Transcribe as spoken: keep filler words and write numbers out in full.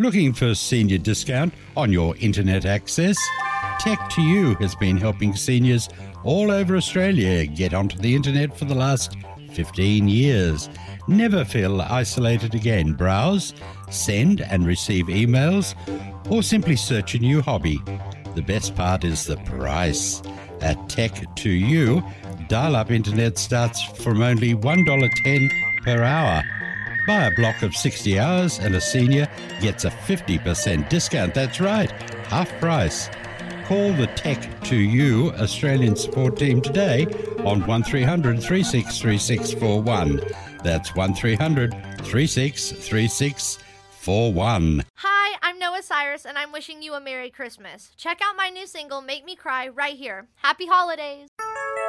Looking for senior discount on your internet access? Tech to You has been helping seniors all over Australia get onto the internet for the last fifteen years. Never feel isolated again. Browse, send and receive emails, or simply search a new hobby. The best part is the price. At Tech to You, dial-up internet starts from only one dollar ten per hour. Buy a block of sixty hours and a senior gets a fifty percent discount. That's right, half price. Call the Tech to You Australian support team today on one three hundred, three six three six four one. That's one three hundred, three six three six four one. Hi, I'm Noah Cyrus, and I'm wishing you a Merry Christmas. Check out my new single, Make Me Cry, right here. Happy holidays!